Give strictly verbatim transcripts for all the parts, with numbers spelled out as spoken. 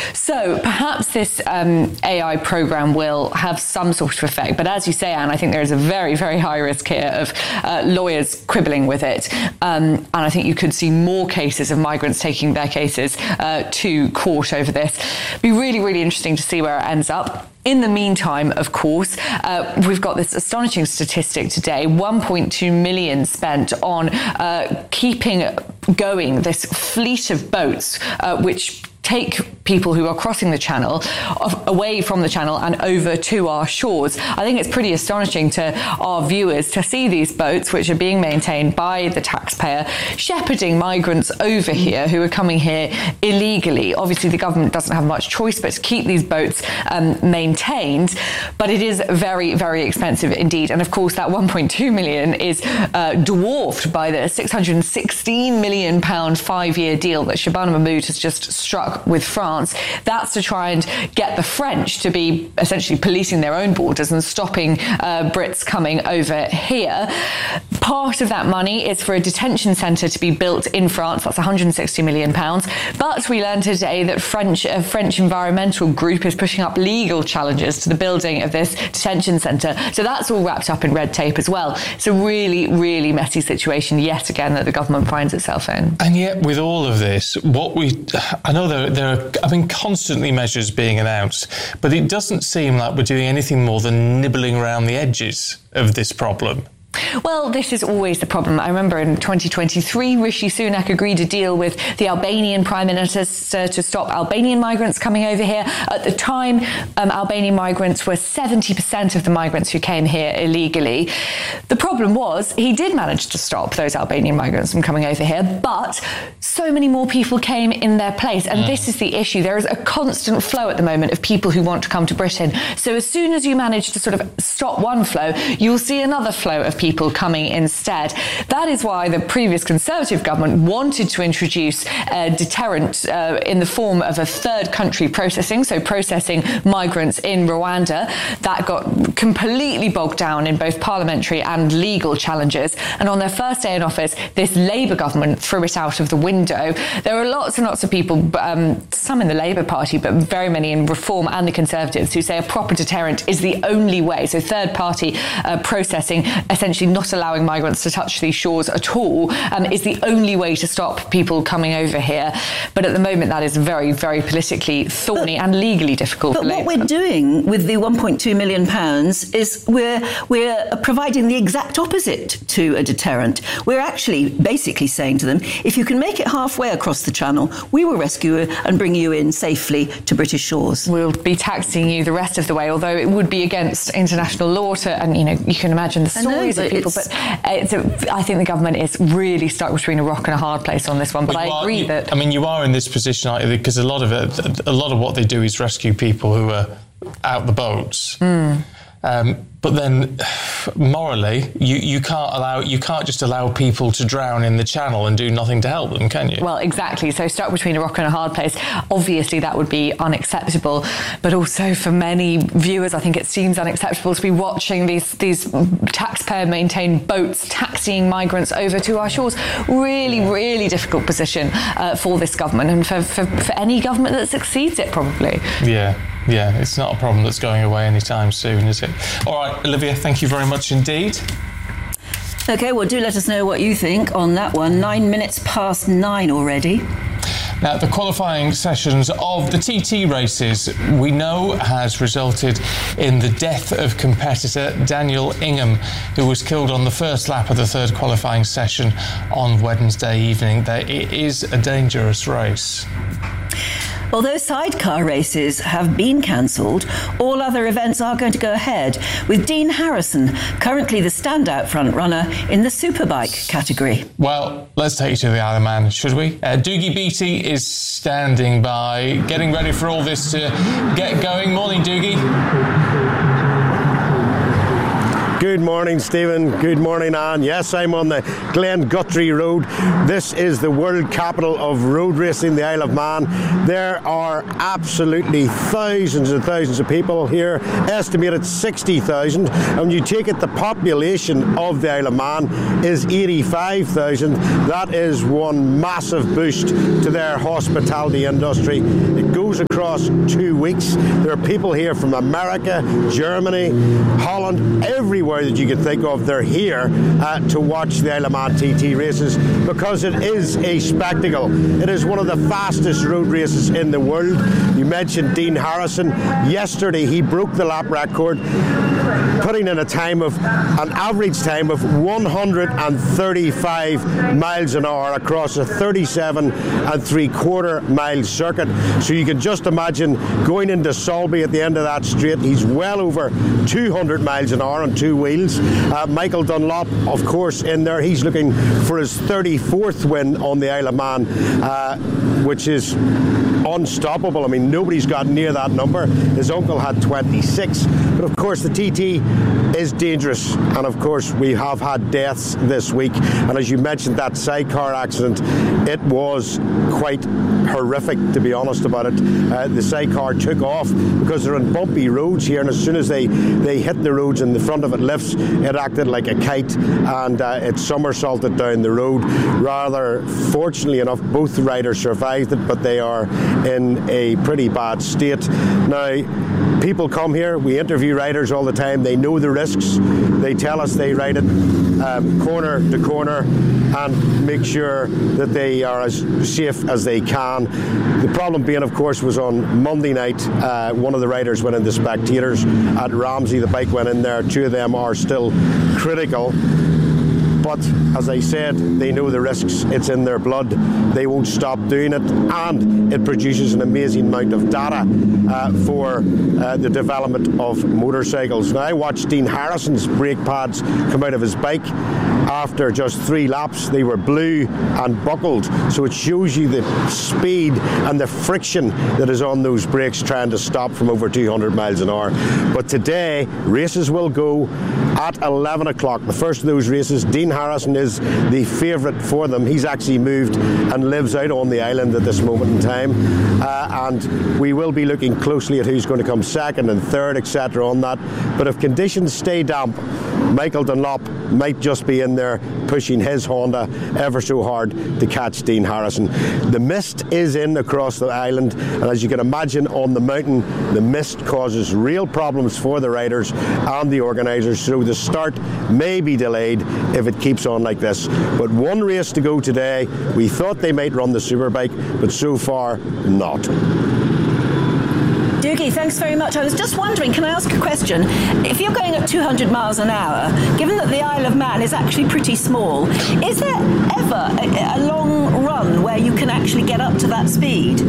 So perhaps this um, A I program will have some sort of effect. But as you say, Anne, I think there is a very, very high risk here of uh, lawyers quibbling with it. Um, and I think you could see more cases of migrants taking their cases uh, to court over this. It'd be really, really interesting to see where it ends up. In the meantime, of course, uh, we've got this astonishing statistic today, one point two million spent on uh, keeping going this fleet of boats, uh, which take people who are crossing the channel away from the channel and over to our shores. I think it's pretty astonishing to our viewers to see these boats, which are being maintained by the taxpayer, shepherding migrants over here who are coming here illegally. Obviously, the government doesn't have much choice but to keep these boats um, maintained, but it is very, very expensive indeed. And of course, that one point two million is uh, dwarfed by the six hundred sixteen million pounds five-year deal that Shabana Mahmood has just struck with France. That's to try and get the French to be essentially policing their own borders and stopping uh, Brits coming over here. Part of that money is for a detention centre to be built in France. That's one hundred sixty million pounds. But we learned today that French, a French environmental group is pushing up legal challenges to the building of this detention centre. So that's all wrapped up in red tape as well. It's a really, really messy situation yet again that the government finds itself in. And yet with all of this, what we, I know there, there are, I mean, constantly measures being announced, but it doesn't seem like we're doing anything more than nibbling around the edges of this problem. Well, this is always the problem. I remember in twenty twenty-three, Rishi Sunak agreed a deal with the Albanian Prime Minister to stop Albanian migrants coming over here. At the time, um, Albanian migrants were seventy percent of the migrants who came here illegally. The problem was he did manage to stop those Albanian migrants from coming over here, but so many more people came in their place. And mm. this is the issue. There is a constant flow at the moment of people who want to come to Britain. So as soon as you manage to sort of stop one flow, you'll see another flow of people coming instead. That is why the previous Conservative government wanted to introduce a deterrent uh, in the form of a third country processing, so processing migrants in Rwanda. That got completely bogged down in both parliamentary and legal challenges. And on their first day in office, this Labour government threw it out of the window. There are lots and lots of people, um, some in the Labour Party, but very many in Reform and the Conservatives, who say a proper deterrent is the only way. So third party uh, processing, essentially not allowing migrants to touch these shores at all, um, is the only way to stop people coming over here. But at the moment, that is very, very politically thorny but, and legally difficult. But what we're doing with the one point two million pounds is we're we're providing the exact opposite to a deterrent. We're actually basically saying to them, if you can make it halfway across the channel, we will rescue you and bring you in safely to British shores. We'll be taxing you the rest of the way, although it would be against international law to, and you know, you can imagine the stories know, of people. But it's a, I think the government is really stuck between a rock and a hard place on this one. But, but I agree you, that... I mean, you are in this position, aren't you? Because a lot of it, a lot of what they do is rescue people who are out the boats. Mm. Um, but then, morally, you, you can't allow you can't just allow people to drown in the channel and do nothing to help them, can you? Well, exactly. So stuck between a rock and a hard place. Obviously, that would be unacceptable. But also, for many viewers, I think it seems unacceptable to be watching these these taxpayer-maintained boats taxiing migrants over to our shores. Really, really difficult position uh, for this government, and for, for for any government that succeeds it, probably. Yeah. Yeah, it's not a problem that's going away anytime soon, is it? All right, Olivia, thank you very much indeed. OK, well, do let us know what you think on that one. Nine minutes past nine already. Now, the qualifying sessions of the T T races, we know, has resulted in the death of competitor Daniel Ingham, who was killed on the first lap of the third qualifying session on Wednesday evening. It is a dangerous race. Although sidecar races have been cancelled, all other events are going to go ahead, with Dean Harrison currently the standout front-runner in the Superbike category. Well, let's take you to the Isle of Man, should we? Uh, Doogie Beattie is standing by, getting ready for all this to get going. Morning, Doogie. Good morning, Stephen. Good morning, Anne. Yes, I'm on the Glen Guthrie Road. This is the world capital of road racing, the Isle of Man. There are absolutely thousands and thousands of people here, estimated sixty thousand. And when you take it, the population of the Isle of Man is eighty-five thousand. That is one massive boost to their hospitality industry. It goes across two weeks. There are people here from America, Germany, Holland, everywhere that you can think of. They're here uh, to watch the Isle of Man T T races because it is a spectacle. It is one of the fastest road races in the world. You mentioned Dean Harrison. Yesterday he broke the lap record, putting in a time of an average time of one hundred thirty-five miles an hour across a thirty-seven and three quarter mile circuit. So you can just imagine going into Solby at the end of that straight. He's well over two hundred miles an hour on two wheels. Uh, Michael Dunlop, of course, in there. He's looking for his thirty-fourth win on the Isle of Man, uh, which is unstoppable. I mean, nobody's got near that number. His uncle had twenty-six. But of course, the T T is dangerous. And of course, we have had deaths this week. And as you mentioned, that sidecar accident, it was quite horrific, to be honest about it. Uh, the sidecar took off because they're on bumpy roads here, and as soon as they, they hit the roads and the front of it lifts, it acted like a kite, and uh, it somersaulted down the road. Rather fortunately enough, both riders survived it, but they are in a pretty bad state. Now, people come here, we interview riders all the time, they know the risks, they tell us they ride it um, corner to corner and make sure that they are as safe as they can. The problem being, of course, was on Monday night, uh, one of the riders went into spectators at Ramsey. The bike went in there. Two of them are still critical. But as I said, they know the risks. It's in their blood. They won't stop doing it, and it produces an amazing amount of data uh, for uh, the development of motorcycles. Now, I watched Dean Harrison's brake pads come out of his bike. After just three laps, they were blue and buckled. So it shows you the speed and the friction that is on those brakes trying to stop from over two hundred miles an hour. But today, races will go at eleven o'clock. The first of those races, Dean Harrison is the favourite for them. He's actually moved and lives out on the island at this moment in time. Uh, and we will be looking closely at who's going to come second and third, et cetera on that. But if conditions stay damp, Michael Dunlop might just be in there pushing his Honda ever so hard to catch Dean Harrison. The mist is in across the island, and as you can imagine, on the mountain, the mist causes real problems for the riders and the organisers, so the start may be delayed if it keeps on like this. But one race to go today. We thought they might run the Superbike, but so far, not. Doogie, thanks very much. I was just wondering, can I ask a question? If you're going at two hundred miles an hour, given that the Isle of Man is actually pretty small, is there ever a, a long run where you can actually get up to that speed?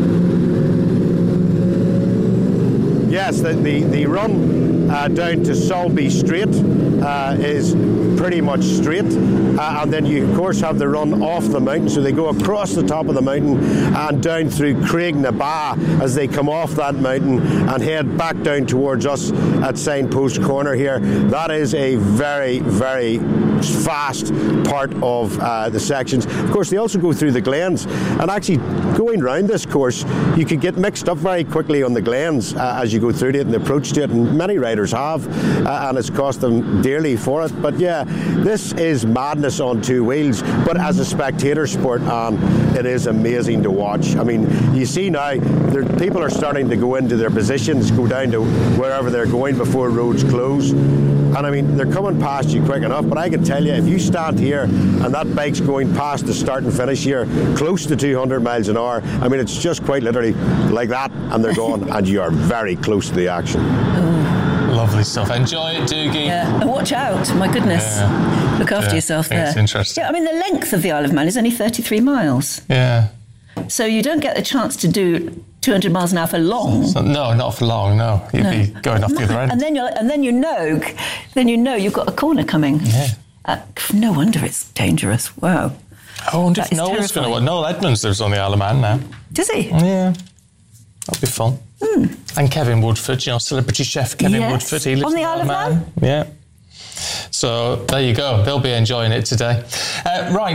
Yes, the, the, the run uh, down to Solby Straight uh, is pretty much straight, uh, and then you of course have the run off the mountain, so they go across the top of the mountain and down through Craig na Ba as they come off that mountain and head back down towards us at Signpost Corner here. That is a very, very fast part of uh, the sections. Of course, they also go through the glens, and actually going round this course, you could get mixed up very quickly on the glens uh, as you go through it and the approach to it, and many riders have, uh, and it's cost them dearly for it. But yeah, this is madness on two wheels, but as a spectator sport, um, it is amazing to watch. I mean, you see now, there, people are starting to go into their positions, go down to wherever they're going before roads close. And I mean, they're coming past you quick enough, but I can tell you, if you stand here and that bike's going past the start and finish here, close to two hundred miles an hour, I mean, it's just quite literally like that, and they're gone, and you are very close to the action. Oh. Lovely stuff. Enjoy it, Doogie. Yeah, and watch out, my goodness. Yeah. Look after yeah, yourself there. It's interesting. Yeah, I mean, the length of the Isle of Man is only thirty-three miles. Yeah. So you don't get the chance to do two hundred miles an hour for long. So, no, not for long. No, you'd no. be going off the other end. And then you and then you know, then you know you've got a corner coming. Yeah. Uh, no wonder it's dangerous. Wow. I wonder if Noel's going to. Noel Edmonds lives on the Isle of Man now. Does he? Yeah. That'll be fun. Mm. And Kevin Woodford, you know, celebrity chef Kevin yes. Woodford, he lives on the Isle of Man. Man. Yeah. So there you go. They'll be enjoying it today. Uh, right.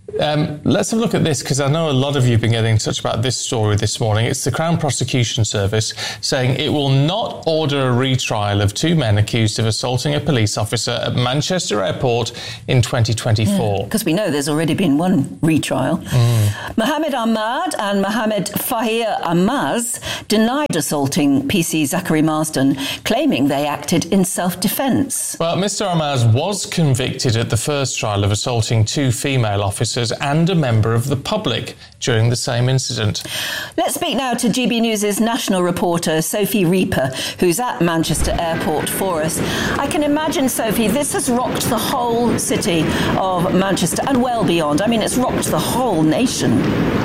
Um, let's have a look at this, because I know a lot of you have been getting in touch about this story this morning. It's the Crown Prosecution Service saying it will not order a retrial of two men accused of assaulting a police officer at Manchester Airport in twenty twenty-four. Because yeah, we know there's already been one retrial. Mm. Mohammed Ahmad and Mohammed Fahir Ammaz denied assaulting P C Zachary Marsden, claiming they acted in self-defence. Well, Mister Ammaz was convicted at the first trial of assaulting two female officers and a member of the public during the same incident. Let's speak now to G B News' national reporter, Sophie Reaper, who's at Manchester Airport for us. I can imagine, Sophie, this has rocked the whole city of Manchester and well beyond. I mean, it's rocked the whole nation.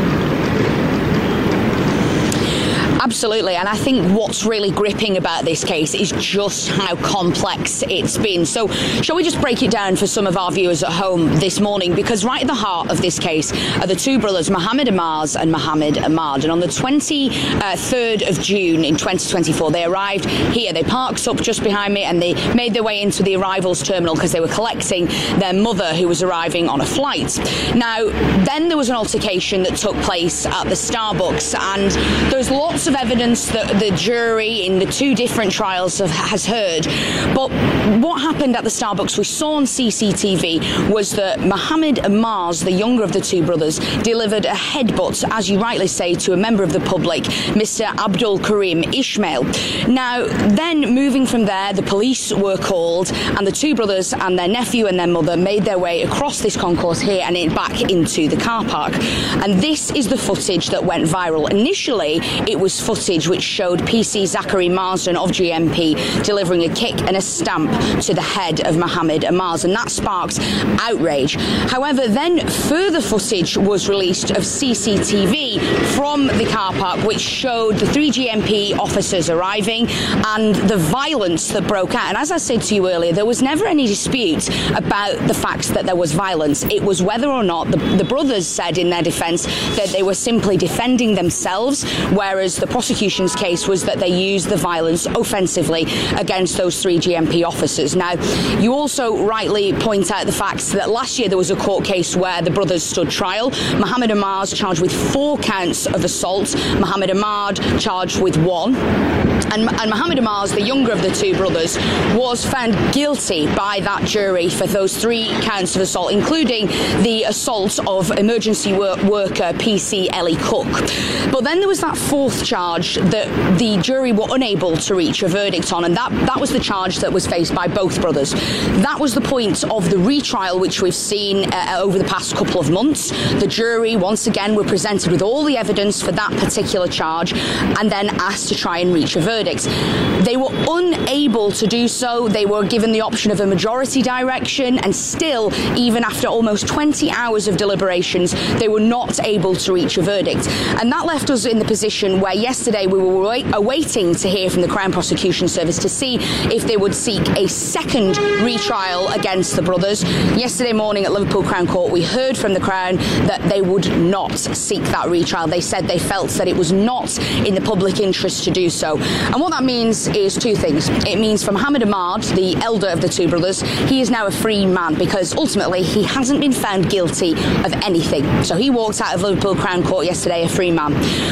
Absolutely, and I think what's really gripping about this case is just how complex it's been. So shall we just break it down for some of our viewers at home this morning? Because right at the heart of this case are the two brothers, Mohammed Ammaz and Mohammed Ahmad. And on the twenty-third of June in twenty twenty-four, they arrived here. They parked up just behind me and they made their way into the arrivals terminal because they were collecting their mother, who was arriving on a flight. Now, then there was an altercation that took place at the Starbucks, and there's lots of evidence that the jury in the two different trials have, has heard. But what happened at the Starbucks we saw on C C T V was that Mohammed Ammaz, the younger of the two brothers, delivered a headbutt, as you rightly say, to a member of the public, Mister Abdul Karim Ismail. Now, then moving from there, the police were called, and the two brothers and their nephew and their mother made their way across this concourse here and in, back into the car park. And this is the footage that went viral. Initially, it was footage which showed P C Zachary Marsden of G M P delivering a kick and a stamp to the head of Mohammed Ammaz, and that sparked outrage. However, then further footage was released of C C T V from the car park which showed the three G M P officers arriving and the violence that broke out. And as I said to you earlier, there was never any dispute about the facts that there was violence. It was whether or not the, the brothers said in their defence that they were simply defending themselves, whereas the prosecution's case was that they used the violence offensively against those three G M P officers. Now, you also rightly point out the fact that last year there was a court case where the brothers stood trial. Mohammed Ammaz charged with four counts of assault, Mohammed Ahmad charged with one. And, and Mohammed Ammaz, the younger of the two brothers, was found guilty by that jury for those three counts of assault, including the assault of emergency work worker P C Ellie Cook. But then there was that fourth charge that the jury were unable to reach a verdict on, and that, that was the charge that was faced by both brothers. That was the point of the retrial which we've seen uh, over the past couple of months. The jury, once again, were presented with all the evidence for that particular charge and then asked to try and reach a verdict. They were unable to do so. They were given the option of a majority direction, and still, even after almost twenty hours of deliberations, they were not able to reach a verdict. And that left us in the position where yesterday we were wait- awaiting to hear from the Crown Prosecution Service to see if they would seek a second retrial against the brothers. Yesterday morning at Liverpool Crown Court, we heard from the Crown that they would not seek that retrial. They said they felt that it was not in the public interest to do so. And what that means is two things. It means for Mohammed Ahmad, the elder of the two brothers, he is now a free man because ultimately he hasn't been found guilty of anything. So he walked out of Liverpool Crown Court yesterday a free man.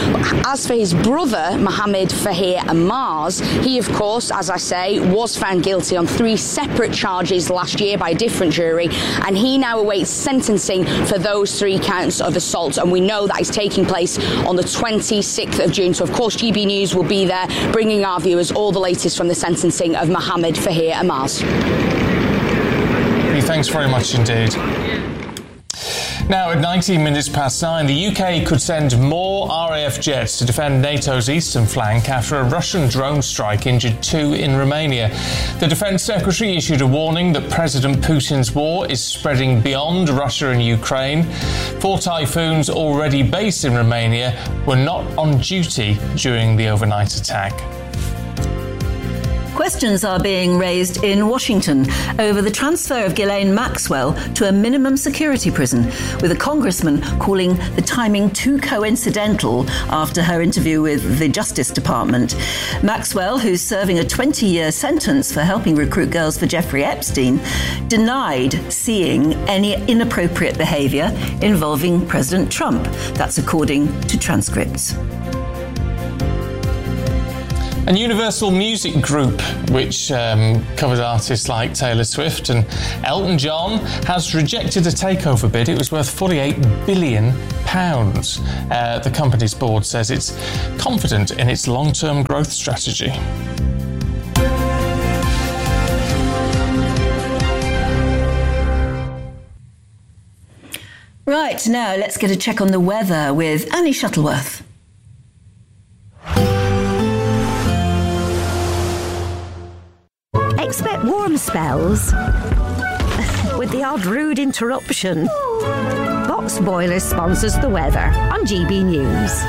As for his brother, Mohammed Fahir Ammaz, he of course, as I say, was found guilty on three separate charges last year by a different jury, and he now awaits sentencing for those three counts of assault, and we know that is taking place on the twenty-sixth of June. So of course G B News will be there bringing our viewers all the latest from the sentencing of Mohammed Fahir Ammaz. Thanks very much indeed. Now, at nineteen minutes past nine, the U K could send more R A F jets to defend NATO's eastern flank after a Russian drone strike injured two in Romania. The Defence Secretary issued a warning that President Putin's war is spreading beyond Russia and Ukraine. Four Typhoons already based in Romania were not on duty during the overnight attack. Questions are being raised in Washington over the transfer of Ghislaine Maxwell to a minimum security prison, with a congressman calling the timing too coincidental after her interview with the Justice Department. Maxwell, who's serving a twenty-year sentence for helping recruit girls for Jeffrey Epstein, denied seeing any inappropriate behaviour involving President Trump. That's according to transcripts. And Universal Music Group, which um, covers artists like Taylor Swift and Elton John, has rejected a takeover bid. It was worth forty-eight billion pounds. Uh, the company's board says it's confident in its long-term growth strategy. Right, now let's get a check on the weather with Annie Shuttleworth. Expect warm spells with the odd rude interruption. Box Boilers sponsors the weather on G B News.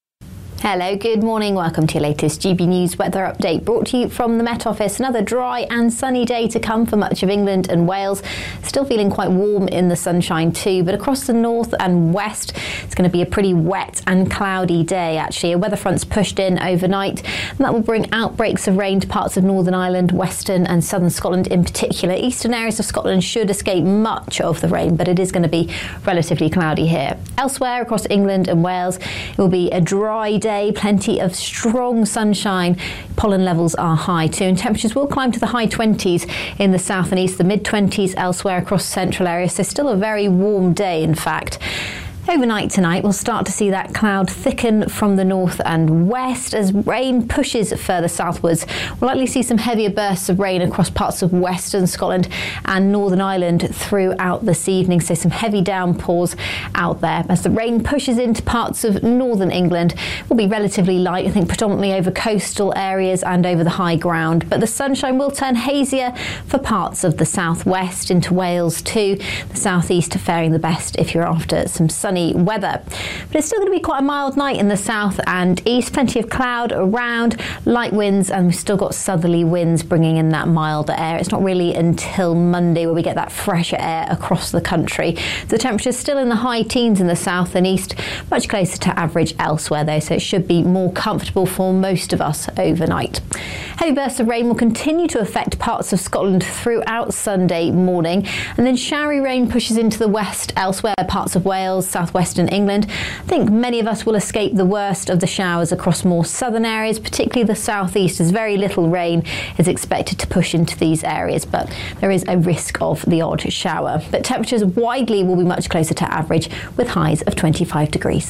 Hello, good morning. Welcome to your latest G B News weather update, brought to you from the Met Office. Another dry and sunny day to come for much of England and Wales. Still feeling quite warm in the sunshine too, but across the north and west, it's going to be a pretty wet and cloudy day actually. A weather front's pushed in overnight, and that will bring outbreaks of rain to parts of Northern Ireland, western and southern Scotland in particular. Eastern areas of Scotland should escape much of the rain, but it is going to be relatively cloudy here. Elsewhere across England and Wales, it will be a dry day. Plenty of strong sunshine. Pollen levels are high too, and temperatures will climb to the high twenties in the south and east, the mid twenties elsewhere across central areas. So still a very warm day, in fact. Overnight tonight, we'll start to see that cloud thicken from the north and west as rain pushes further southwards. We'll likely see some heavier bursts of rain across parts of western Scotland and Northern Ireland throughout this evening, so some heavy downpours out there. As the rain pushes into parts of northern England, it will be relatively light, I think predominantly over coastal areas and over the high ground, but the sunshine will turn hazier for parts of the southwest into Wales too. The southeast faring the best if you're after some sunny weather. But it's still going to be quite a mild night in the south and east. Plenty of cloud around, light winds, and we've still got southerly winds bringing in that milder air. It's not really until Monday where we get that fresher air across the country. The temperature's still in the high teens in the south and east, much closer to average elsewhere though, so it should be more comfortable for most of us overnight. Heavy bursts of rain will continue to affect parts of Scotland throughout Sunday morning, and then showery rain pushes into the west elsewhere, parts of Wales, south Western England. I think many of us will escape the worst of the showers across more southern areas, particularly the southeast, as very little rain is expected to push into these areas, but there is a risk of the odd shower. But temperatures widely will be much closer to average, with highs of twenty-five degrees.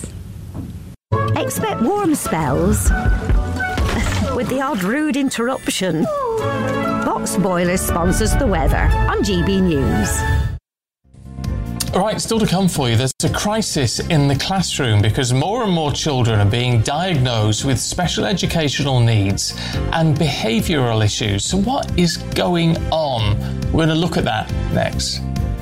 Expect warm spells with the odd rude interruption. Box Boilers sponsors the weather on G B News. All right, still to come for you, there's a crisis in the classroom because more and more children are being diagnosed with special educational needs and behavioural issues. So what is going on? We're going to look at that next.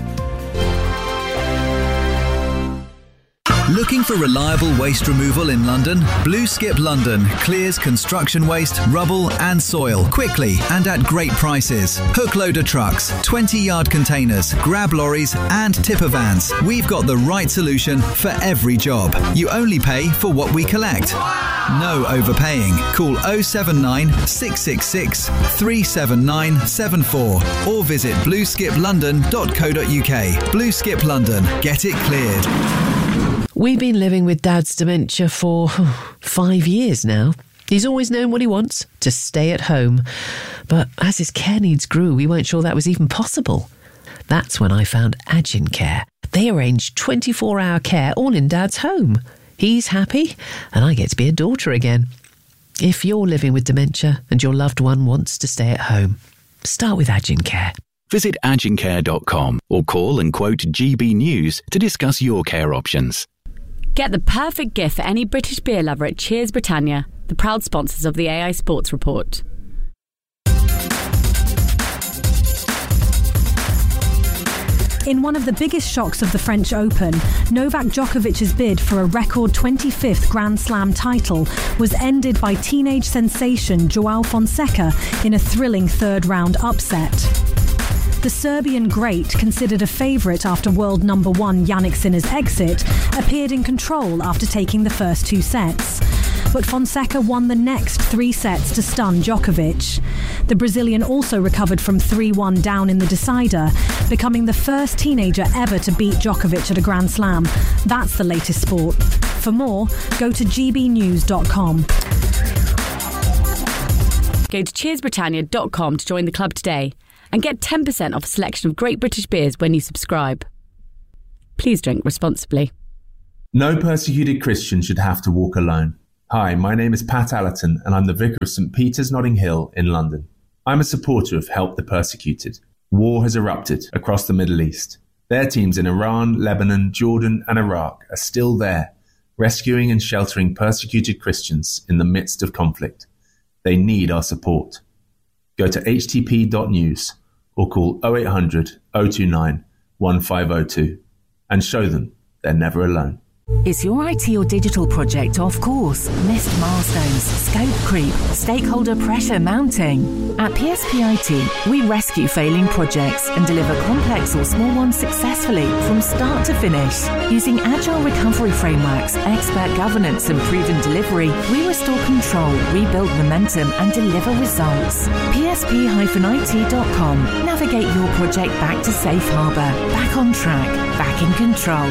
Looking for reliable waste removal in London? Blue Skip London clears construction waste, rubble and soil quickly and at great prices. Hook loader trucks, twenty yard containers, grab lorries and tipper vans. We've got the right solution for every job. You only pay for what we collect. No overpaying. Call oh seven nine, six six six, three seven nine seven four or visit blue skip london dot co dot uk. Blue Skip London. Get it cleared. We've been living with Dad's dementia for five years now. He's always known what he wants, to stay at home. But as his care needs grew, we weren't sure that was even possible. That's when I found Agin Care. They arrange twenty-four hour care all in Dad's home. He's happy, and I get to be a daughter again. If you're living with dementia and your loved one wants to stay at home, start with Agin Care. Visit agin care dot com or call and quote G B News to discuss your care options. Get the perfect gift for any British beer lover at Cheers Britannia, the proud sponsors of the A I Sports Report. In one of the biggest shocks of the French Open, Novak Djokovic's bid for a record twenty-fifth Grand Slam title was ended by teenage sensation João Fonseca in a thrilling third-round upset. The Serbian great, considered a favourite after world number one Jannik Sinner's exit, appeared in control after taking the first two sets. But Fonseca won the next three sets to stun Djokovic. The Brazilian also recovered from three one down in the decider, becoming the first teenager ever to beat Djokovic at a Grand Slam. That's the latest sport. For more, go to g b news dot com. Go to cheers britannia dot com to join the club today and get ten percent off a selection of great British beers when you subscribe. Please drink responsibly. No persecuted Christian should have to walk alone. Hi, my name is Pat Allerton and I'm the Vicar of St Peter's Notting Hill in London. I'm a supporter of Help the Persecuted. War has erupted across the Middle East. Their teams in Iran, Lebanon, Jordan and Iraq are still there, rescuing and sheltering persecuted Christians in the midst of conflict. They need our support. Go to h t p dot news or call oh eight hundred, oh two nine, one five oh two and show them they're never alone. Is your I T or digital project off course? Missed milestones, scope creep, stakeholder pressure mounting? At P S P I T, we rescue failing projects and deliver complex or small ones successfully from start to finish. Using agile recovery frameworks, expert governance and proven delivery, we restore control, rebuild momentum and deliver results. P S P I T dot com. Navigate your project back to safe harbour, back on track, back in control.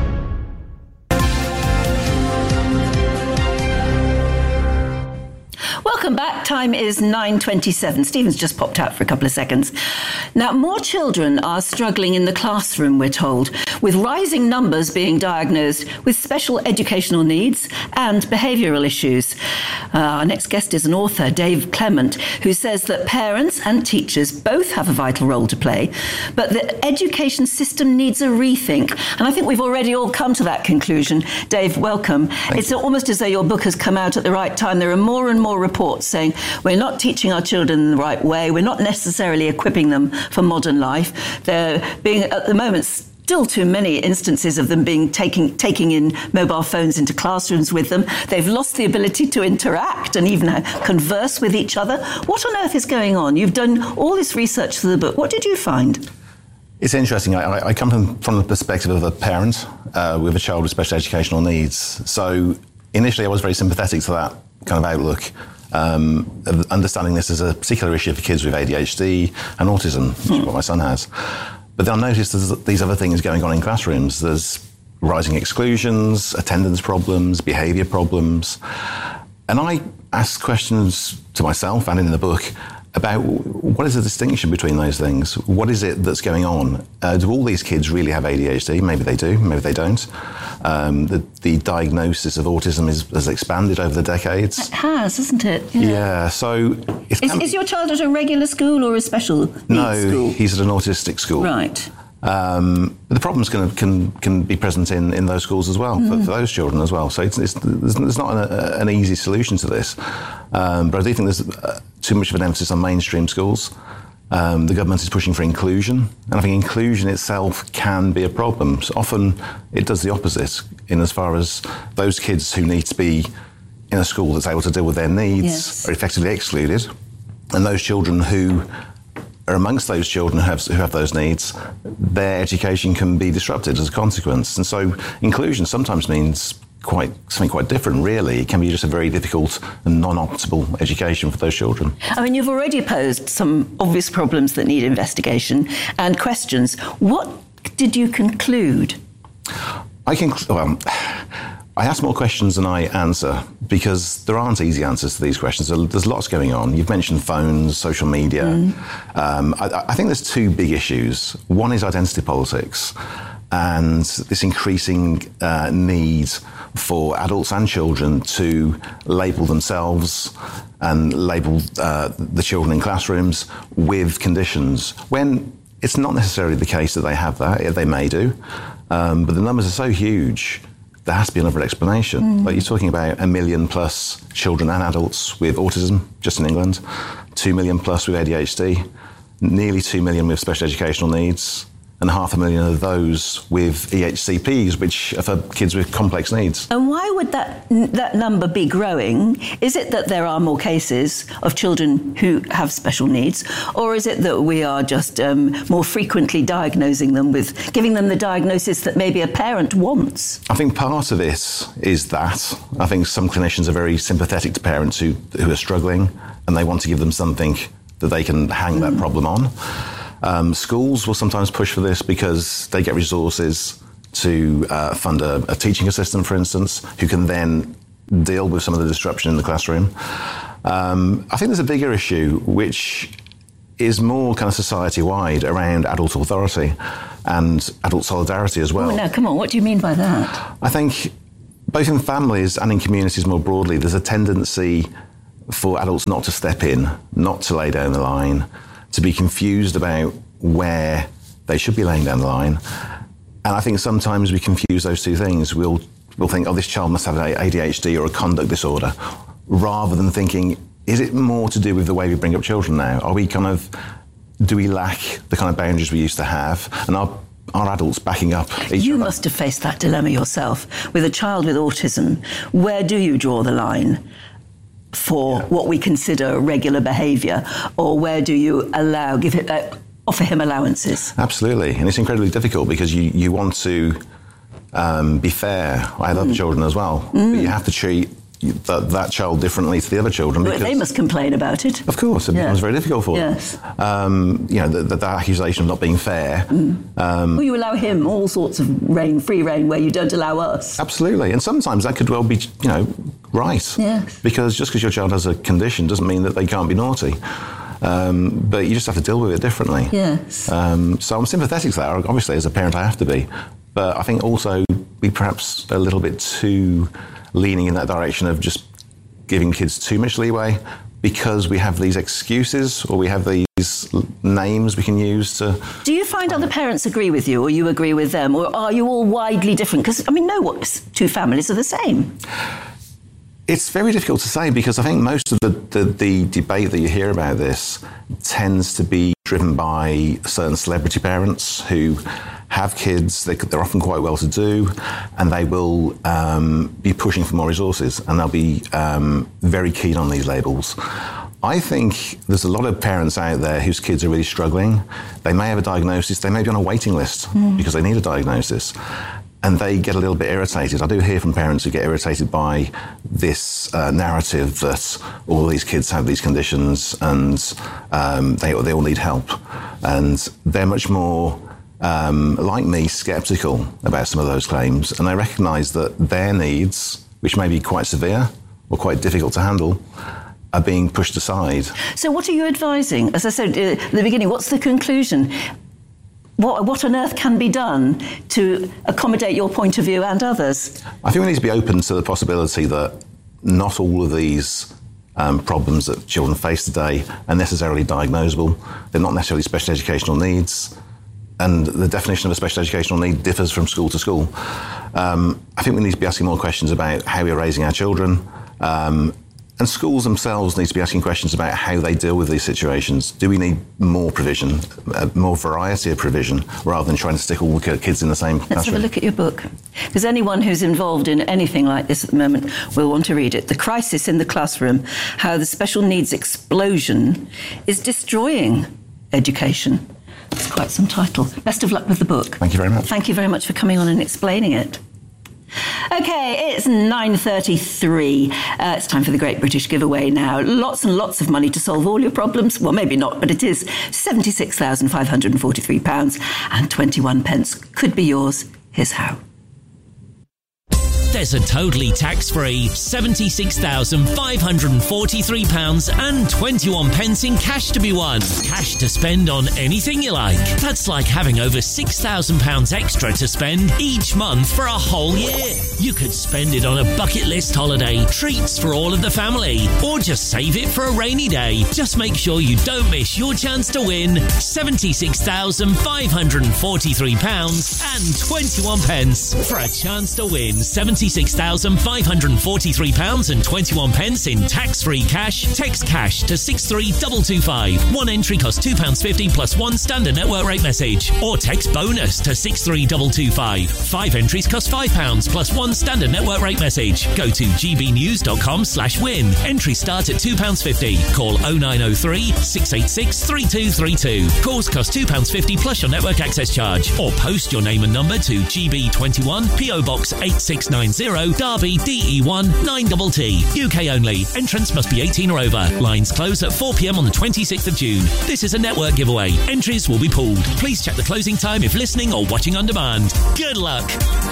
Welcome back. Time is nine twenty-seven. Stephen's just popped out for a couple of seconds. Now, more children are struggling in the classroom, we're told, with rising numbers being diagnosed with special educational needs and behavioural issues. Uh, our next guest is an author, Dave Clement, who says that parents and teachers both have a vital role to play, but the education system needs a rethink. And I think we've already all come to that conclusion. Dave, welcome. Thank it's you. Almost as though your book has come out at the right time. There are more and more reports saying we're not teaching our children in the right way, we're not necessarily equipping them for modern life. They're being, at the moment, still too many instances of them being taking taking in mobile phones into classrooms with them. They've lost the ability to interact and even converse with each other. What on earth is going on? You've done all this research for the book. What did you find? It's interesting. I, I come from, from the perspective of a parent uh, with a child with special educational needs. So initially I was very sympathetic to that kind of outlook. Um, understanding this as a particular issue for kids with A D H D and autism, which is what my son has. But then I noticed there's these other things going on in classrooms. There's rising exclusions, attendance problems, behaviour problems. And I asked questions to myself and in the book about what is the distinction between those things? What is it that's going on? Uh, do all these kids really have A D H D? Maybe they do, maybe they don't. Um, the, the diagnosis of autism is, has expanded over the decades. It has, hasn't it? Yeah, yeah so... It's is, is your child at a regular school or a special needs no, school? No, he's at an autistic school. Right. Um, but the problems can, can can be present in, in those schools as well, mm. for, for those children as well. So it's, it's, there's not an, a, an easy solution to this. Um, but I do think there's uh, too much of an emphasis on mainstream schools. Um, the government is pushing for inclusion, and I think inclusion itself can be a problem. So often it does the opposite, in as far as those kids who need to be in a school that's able to deal with their needs yes. are effectively excluded, and those children who are amongst those children who have, who have those needs, their education can be disrupted as a consequence. And so inclusion sometimes means quite something quite different, really. It can be just a very difficult and non-optimal education for those children. I mean, you've already posed some obvious problems that need investigation and questions. What did you conclude? I conclude, well, I ask more questions than I answer because there aren't easy answers to these questions. There's lots going on. You've mentioned phones, social media. Mm. Um, I, I think there's two big issues. One is identity politics and this increasing uh, need for adults and children to label themselves and label uh, the children in classrooms with conditions when it's not necessarily the case that they have that. They may do, um, but the numbers are so huge, there has to be another explanation. Mm. Like you're talking about a million plus children and adults with autism just in England, two million plus with A D H D, nearly two million with special educational needs, and half a million of those with E H C Ps, which are for kids with complex needs. And why would that that number be growing? Is it that there are more cases of children who have special needs, or is it that we are just um, more frequently diagnosing them with, giving them the diagnosis that maybe a parent wants? I think part of it is that. I think some clinicians are very sympathetic to parents who, who are struggling, and they want to give them something that they can hang mm. that problem on. Um, schools will sometimes push for this because they get resources to uh, fund a, a teaching assistant, for instance, who can then deal with some of the disruption in the classroom. Um, I think there's a bigger issue, which is more kind of society-wide around adult authority and adult solidarity as well. Oh, now, come on, what do you mean by that? I think both in families and in communities more broadly, there's a tendency for adults not to step in, not to lay down the line, to be confused about where they should be laying down the line. And I think sometimes we confuse those two things. We'll, we'll think, oh, this child must have an A D H D or a conduct disorder, rather than thinking, is it more to do with the way we bring up children now? Are we kind of, do we lack the kind of boundaries we used to have? And are, are adults backing up each You other? must have faced that dilemma yourself. With a child with autism, where do you draw the line for yeah. what we consider regular behaviour, or where do you allow, give it, uh, offer him allowances? Absolutely, and it's incredibly difficult because you, you want to um, be fair. I have mm. other children as well, mm. but you have to treat that, that child differently to the other children. But they must complain about it. Of course, it yeah. becomes very difficult for yes. them. Um, you know, the, the, the accusation of not being fair. Mm. Um, well, you allow him all sorts of reign, free reign, where you don't allow us. Absolutely, and sometimes that could well be, you know, right. Yes. Because just because your child has a condition doesn't mean that they can't be naughty. Um, but you just have to deal with it differently. Yes. Um, so I'm sympathetic to that. Obviously, as a parent, I have to be. But I think also we perhaps a little bit too leaning in that direction of just giving kids too much leeway because we have these excuses or we have these names we can use to... Do you find other parents agree with you, or you agree with them, or are you all widely different? Because, I mean, no two families are the same. It's very difficult to say because I think most of the, the, the debate that you hear about this tends to be driven by certain celebrity parents who have kids, they, they're often quite well to do, and they will um, be pushing for more resources, and they'll be um, very keen on these labels. I think there's a lot of parents out there whose kids are really struggling. They may have a diagnosis, they may be on a waiting list mm. because they need a diagnosis. And they get a little bit irritated. I do hear from parents who get irritated by this uh, narrative that all these kids have these conditions and um, they, they all need help. And they're much more, um, like me, sceptical about some of those claims. And they recognise that their needs, which may be quite severe or quite difficult to handle, are being pushed aside. So what are you advising? As I said uh, at the beginning, what's the conclusion? What, what on earth can be done to accommodate your point of view and others? I think we need to be open to the possibility that not all of these um, problems that children face today are necessarily diagnosable. They're not necessarily special educational needs. And the definition of a special educational need differs from school to school. Um, I think we need to be asking more questions about how we're raising our children. Um, And schools themselves need to be asking questions about how they deal with these situations. Do we need more provision, uh, more variety of provision, rather than trying to stick all the kids in the same classroom? Let's have a look at your book. Because anyone who's involved in anything like this at the moment will want to read it. The Crisis in the Classroom, How the Special Needs Explosion is Destroying Education. That's quite some title. Best of luck with the book. Thank you very much. Thank you very much for coming on and explaining it. OK, it's nine thirty-three. Uh, it's time for the Great British Giveaway now. Lots and lots of money to solve all your problems. Well, maybe not, but it is seventy-six thousand five hundred forty-three pounds and twenty-one pence. Could be yours. Here's how. There's a totally tax-free seventy-six thousand five hundred forty-three pounds and twenty-one pence in cash to be won. Cash to spend on anything you like. That's like having over six thousand pounds extra to spend each month for a whole year. You could spend it on a bucket list holiday, treats for all of the family, or just save it for a rainy day. Just make sure you don't miss your chance to win seventy-six thousand five hundred forty-three pounds and twenty-one pence. For a chance to win seventy-six seventy-six thousand five hundred forty-three pounds and twenty-one pence in tax-free cash. Text cash to six three two two five. One entry costs two pounds fifty plus one standard network rate message. Or text bonus to six three two two five. Five entries cost five pounds plus one standard network rate message. Go to gbnews.com slash win. Entries start at two pounds fifty. Call oh nine oh three, six eight six, three two three two. Calls cost two pounds fifty plus your network access charge. Or post your name and number to G B twenty-one, P O Box eight six nine zero, Derby, D E one nine T T. U K only. Entrance must be eighteen or over. Lines close at four p.m. on the twenty-sixth of June. This is a network giveaway. Entries will be pulled. Please check the closing time if listening or watching on demand. Good luck.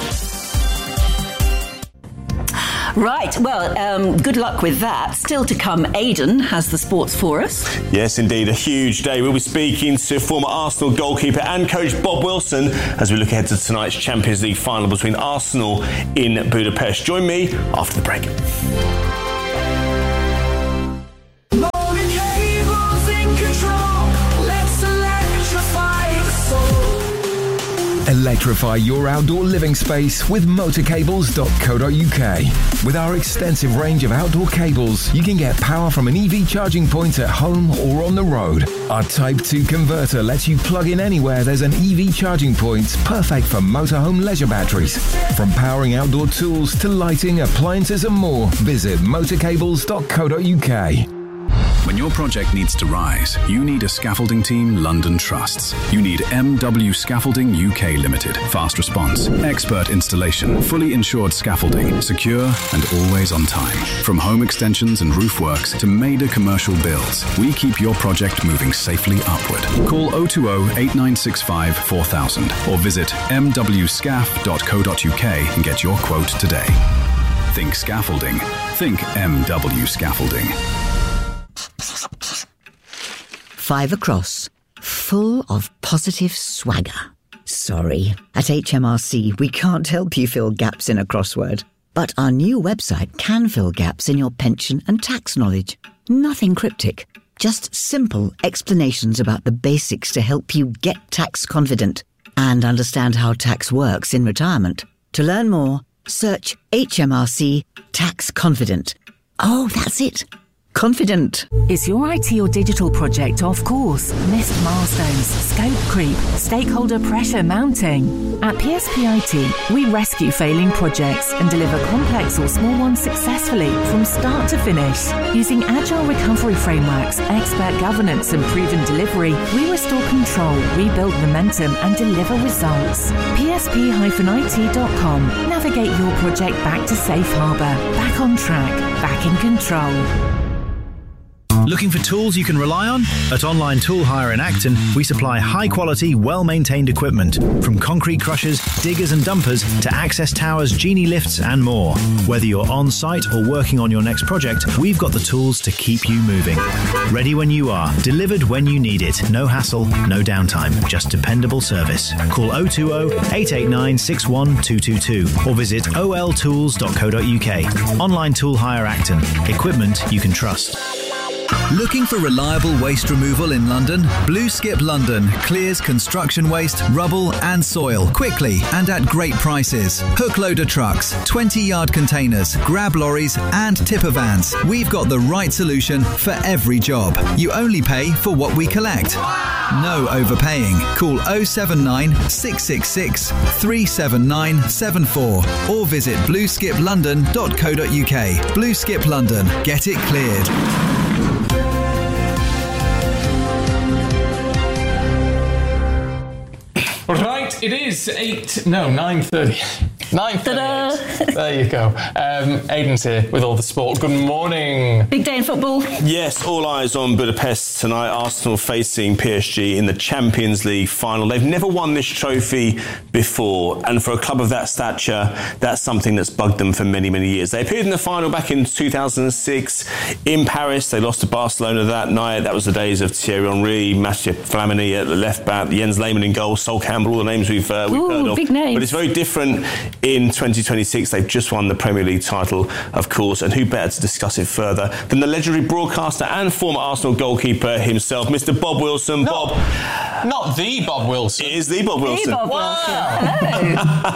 Right, well, um, good luck with that. Still to come, Aidan has the sports for us. Yes, indeed, a huge day. We'll be speaking to former Arsenal goalkeeper and coach Bob Wilson as we look ahead to tonight's Champions League final between Arsenal in Budapest. Join me after the break. Electrify your outdoor living space with motor cables dot co dot U K. With our extensive range of outdoor cables, you can get power from an E V charging point at home or on the road. Our Type two converter lets you plug in anywhere there's an E V charging point, perfect for motorhome leisure batteries. From powering outdoor tools to lighting, appliances and more, visit motor cables dot co dot U K. When your project needs to rise, you need a scaffolding team London trusts. You need M W Scaffolding U K Limited. Fast response, expert installation, fully insured scaffolding, secure and always on time. From home extensions and roof works to major commercial builds, we keep your project moving safely upward. Call oh two oh, eight nine six five, four thousand or visit m w scaff dot co dot U K and get your quote today. Think scaffolding. Think M W Scaffolding. Five across, full of positive swagger. Sorry, at H M R C we can't help you fill gaps in a crossword. But our new website can fill gaps in your pension and tax knowledge. Nothing cryptic, just simple explanations about the basics to help you get tax confident and understand how tax works in retirement. To learn more, search H M R C Tax Confident. Oh, that's it. Confident. Is your I T or digital project off course? Missed milestones, scope creep, stakeholder pressure mounting? At P S P I T, we rescue failing projects and deliver complex or small ones successfully from start to finish. Using agile recovery frameworks, expert governance and proven delivery, we restore control, rebuild momentum and deliver results. P S P I T dot com. Navigate your project back to safe harbour, back on track, back in control. Looking for tools you can rely on? At Online Tool Hire in Acton, we supply high-quality, well-maintained equipment, from concrete crushers, diggers and dumpers to access towers, genie lifts and more. Whether you're on-site or working on your next project, we've got the tools to keep you moving. Ready when you are, delivered when you need it. No hassle, no downtime, just dependable service. Call oh two oh, eight eight nine, six one two two two or visit o l tools dot co dot U K. Online Tool Hire Acton. Equipment you can trust. Looking for reliable waste removal in London? Blue Skip London clears construction waste, rubble and soil quickly and at great prices. Hook loader trucks, twenty yard containers, grab lorries and tipper vans. We've got the right solution for every job. You only pay for what we collect. No overpaying. Call oh seven nine, six six six, three seven nine seven four or visit blue skip london dot co dot U K. Blue Skip London. Get it cleared. Right, it is eight, no, nine thirty. nine thirty. There you go. Um, Aidan's here with all the sport. Good morning. Big day in football. Yes, all eyes on Budapest tonight. Arsenal facing P S G in the Champions League final. They've never won this trophy before, and for a club of that stature, that's something that's bugged them for many, many years. They appeared in the final back in two thousand six in Paris. They lost to Barcelona that night. That was the days of Thierry Henry, Mathieu Flamini at the left back, Jens Lehmann in goal, Sol Campbell, all the names we've, uh, we've Ooh, heard of. Big names. But it's very different in twenty twenty-six. They've just won the Premier League title, of course, and who better to discuss it further than the legendary broadcaster and former Arsenal goalkeeper himself, Mister Bob Wilson. No, Bob. Not the Bob Wilson. It is the Bob Wilson. The Bob wow. Wilson.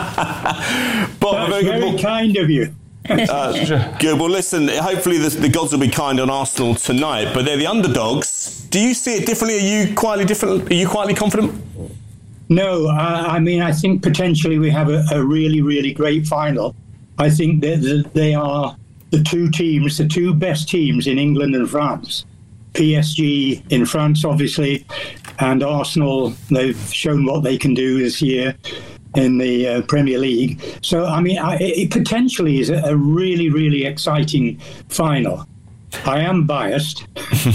Bob, That's very, very good kind of you. uh, good. Well, listen, hopefully the, the gods will be kind on Arsenal tonight, but they're the underdogs. Do you see it differently? Are you quietly different? Are you quietly confident? No, I, I mean, I think potentially we have a, a really, really great final. I think that the, they are the two teams, the two best teams in England and France. P S G in France, obviously, and Arsenal, they've shown what they can do this year in the uh, Premier League. So, I mean, I, it potentially is a, a really, really exciting final. I am biased.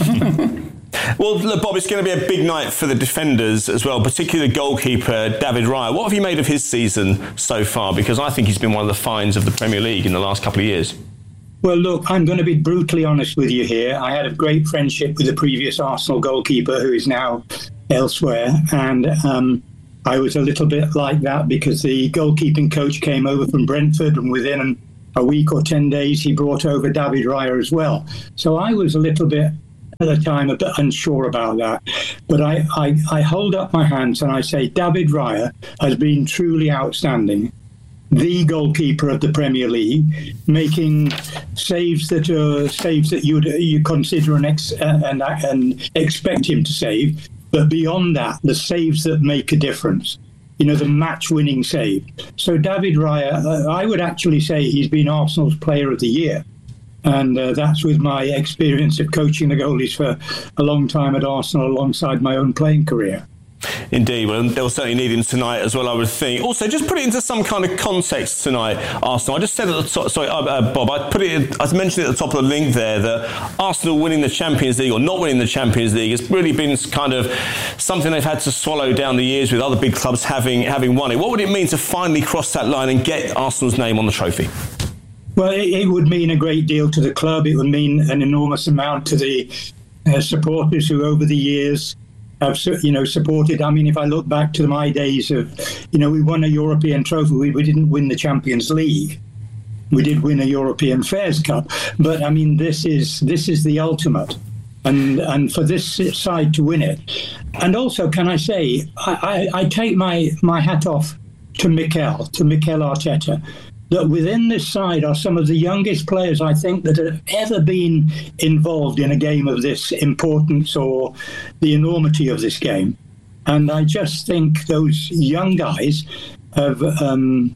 Well, look, Bob, it's going to be a big night for the defenders as well, particularly the goalkeeper, David Raya. What have you made of his season so far? Because I think he's been one of the finds of the Premier League in the last couple of years. Well, look, I'm going to be brutally honest with you here. I had a great friendship with the previous Arsenal goalkeeper who is now elsewhere. And um, I was a little bit like that because the goalkeeping coach came over from Brentford, and within a week or ten days, he brought over David Raya as well. So I was a little bit, at the time, a bit unsure about that. But I, I, I hold up my hands and I say David Raya has been truly outstanding. The goalkeeper of the Premier League, making saves that are saves that you you consider and, ex, uh, and and expect him to save, but beyond that, the saves that make a difference. You know, the match-winning save. So David Raya, uh, I would actually say he's been Arsenal's Player of the Year, and uh, that's with my experience of coaching the goalies for a long time at Arsenal, alongside my own playing career. Indeed, well, they'll certainly need him tonight as well, I would think. Also, just put it into some kind of context tonight, Arsenal. I just said at the top, sorry, uh, uh, Bob, I put it, I mentioned at the top of the link there that Arsenal winning the Champions League or not winning the Champions League has really been kind of something they've had to swallow down the years with other big clubs having having won it. What would it mean to finally cross that line and get Arsenal's name on the trophy? Well, it, it would mean a great deal to the club. It would mean an enormous amount to the uh, supporters who, over the years, have, you know, supported. I mean, if I look back to my days of, you know, we won a European trophy. We, we didn't win the Champions League. We did win a European Fairs Cup. But I mean, this is this is the ultimate, and and for this side to win it. And also, can I say, I, I, I take my my hat off to Mikel, to Mikel Arteta, that within this side are some of the youngest players, I think, that have ever been involved in a game of this importance or the enormity of this game. And I just think those young guys have, um,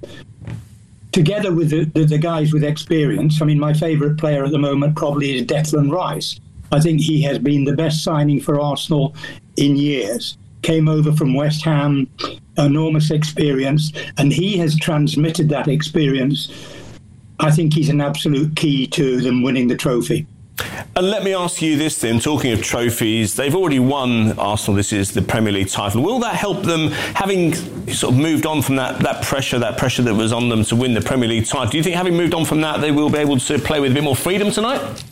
together with the, the, the guys with experience, I mean, my favourite player at the moment probably is Declan Rice. I think he has been the best signing for Arsenal in years. Came over from West Ham, enormous experience, and he has transmitted that experience. I think he's an absolute key to them winning the trophy. And let me ask you this then, talking of trophies, they've already won, Arsenal, this is the Premier League title. Will that help them, having sort of moved on from that, that pressure, that pressure that was on them to win the Premier League title, do you think having moved on from that, they will be able to play with a bit more freedom tonight?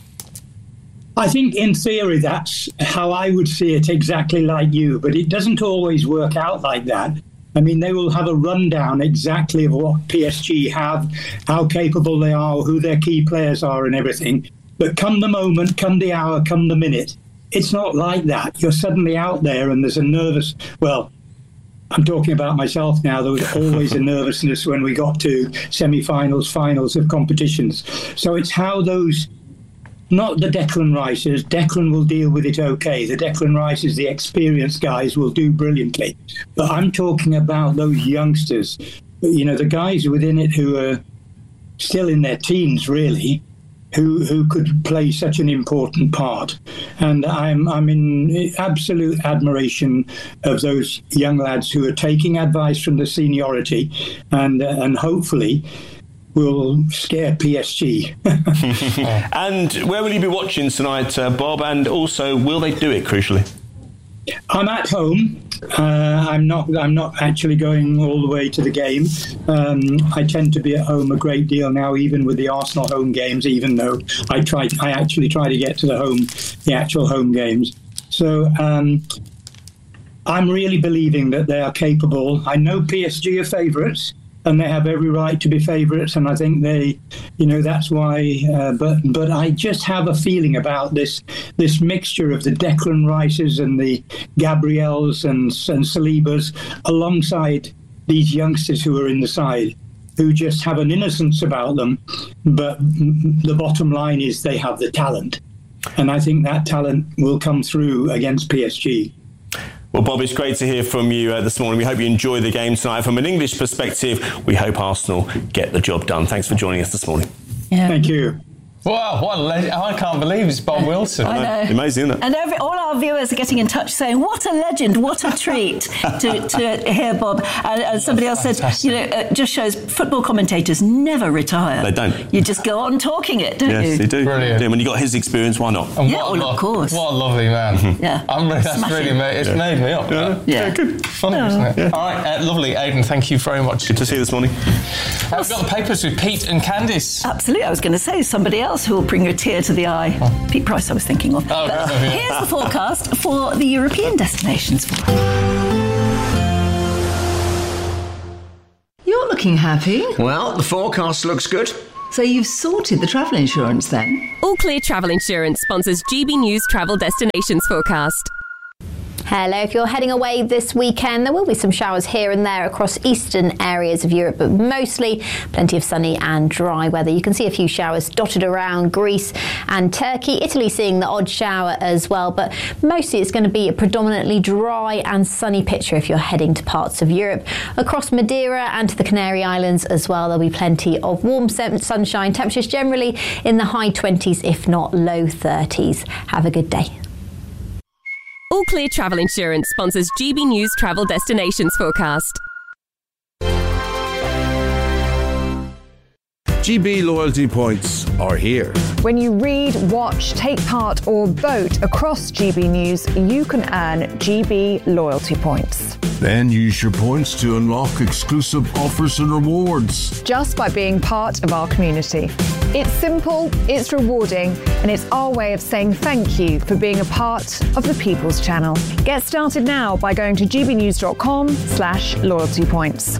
I think in theory that's how I would see it, exactly like you, but it doesn't always work out like that. I mean, they will have a rundown exactly of what P S G have, how capable they are, who their key players are and everything. But come the moment, come the hour, come the minute, it's not like that. You're suddenly out there and there's a nervous, well, I'm talking about myself now. There was always a nervousness when we got to semi-finals, finals of competitions. So it's how those... Not the Declan Rices. Declan will deal with it okay. The Declan Rices, the experienced guys, will do brilliantly. But I'm talking about those youngsters, you know, the guys within it who are still in their teens, really, who who could play such an important part. And I'm I'm in absolute admiration of those young lads who are taking advice from the seniority, and uh, and hopefully will scare P S G. And where will you be watching tonight, uh, Bob? And also, will they do it, crucially? I'm at home. Uh, I'm not I'm not actually going all the way to the game. Um, I tend to be at home a great deal now, even with the Arsenal home games, even though I try, I actually try to get to the home, the actual home games. So um, I'm really believing that they are capable. I know P S G are favourites. and they have every right to be favourites, and I think they, you know, that's why. Uh, but but I just have a feeling about this this mixture of the Declan Rices and the Gabriels and and Salibas alongside these youngsters who are in the side, who just have an innocence about them. But the bottom line is they have the talent, and I think that talent will come through against P S G. Well, Bob, it's great to hear from you uh, this morning. We hope you enjoy the game tonight. From an English perspective, we hope Arsenal get the job done. Thanks for joining us this morning. Yeah. Thank you. Wow, what a legend. I can't believe it's Bob Wilson. I know. Amazing, isn't it? And every, all our viewers are getting in touch saying, what a legend, what a treat to, to hear Bob. And, and somebody else said, you know, it just shows football commentators never retire. They don't. You just go on talking it, don't yes, you? Yes, they do. Brilliant. Yeah, when you got his experience, why not? And yeah, what well, of course. What a lovely man. Yeah. I'm really, that's Smashing. really made, it's yeah. made me up. Yeah, yeah. yeah. yeah good. Funny, oh. isn't it? Yeah. All right, uh, lovely. Aidan, thank you very much. Good to see you this morning. Uh, we've got the papers with Pete and Candice. Absolutely. I was going to say somebody else who will bring a tear to the eye. Oh. Pete Price, I was thinking of. Oh, but yeah. Here's the forecast for the European destinations. You're looking happy. Well, the forecast looks good. So you've sorted the travel insurance then? All Clear Travel Insurance sponsors G B News Travel Destinations Forecast. Hello, if you're heading away this weekend, there will be some showers here and there across eastern areas of Europe, but mostly plenty of sunny and dry weather. You can see a few showers dotted around Greece and Turkey. Italy seeing the odd shower as well, but mostly it's going to be a predominantly dry and sunny picture if you're heading to parts of Europe. Across Madeira and to the Canary Islands as well, there'll be plenty of warm sunshine, temperatures generally in the high twenties, if not low thirties. Have a good day. All Clear Travel Insurance sponsors G B News Travel Destinations Forecast. G B loyalty points are here. When you read, watch, take part or vote across G B News, you can earn G B loyalty points. Then use your points to unlock exclusive offers and rewards. Just by being part of our community. It's simple, it's rewarding, and it's our way of saying thank you for being a part of the People's Channel. Get started now by going to gbnews.com slash loyalty points.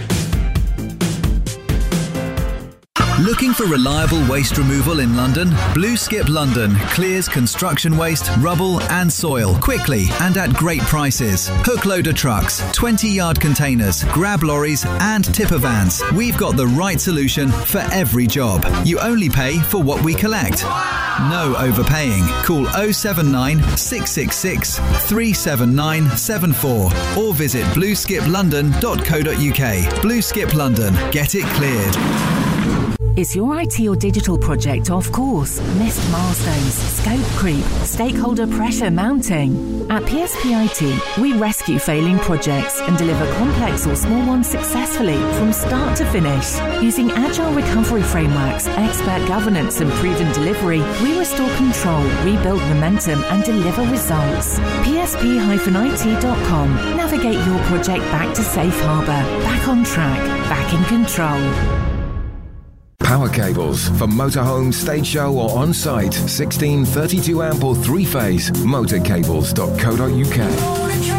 Looking for reliable waste removal in London? Blue Skip London clears construction waste, rubble and soil quickly and at great prices. Hook loader trucks, twenty yard containers, grab lorries and tipper vans. We've got the right solution for every job. You only pay for what we collect. No overpaying. Call oh seven nine, six six six, three seven nine seven four or visit blue skip london dot co dot uk. Blue Skip London. Get it cleared. Is your I T or digital project off course? Missed milestones, scope creep, stakeholder pressure mounting? At P S P I T, we rescue failing projects and deliver complex or small ones successfully from start to finish. Using agile recovery frameworks, expert governance and proven delivery, we restore control, rebuild momentum and deliver results. P S P I T dot com. Navigate your project back to safe harbour, back on track, back in control. Power cables for motorhome, stage show or on-site. sixteen, thirty-two amp or three-phase. motorcables dot co dot uk.